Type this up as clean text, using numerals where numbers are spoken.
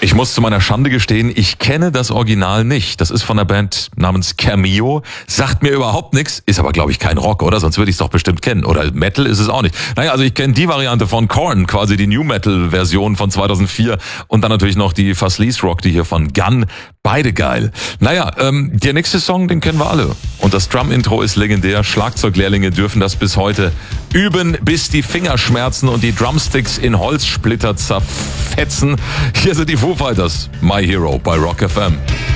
Ich muss zu meiner Schande gestehen, ich kenne das Original nicht. Das ist von einer Band namens Cameo. Sagt mir überhaupt nichts, ist aber, glaube ich, kein Rock, oder? Sonst würde ich es doch bestimmt kennen. Oder Metal ist es auch nicht. Naja, also ich kenne die Variante von Korn, quasi die New Metal-Version von 2004. Und dann natürlich noch die Fuzz Lease Rock, die hier von Gun. Beide geil. Naja, der nächste Song, den kennen wir alle. Und das Drum-Intro ist legendär. Schlagzeuglehrlinge dürfen das bis heute üben, bis die Finger schmerzen und die Drumsticks in Holzsplitter zerfetzen. Hier sind die Foo Fighters, My Hero bei Rock FM.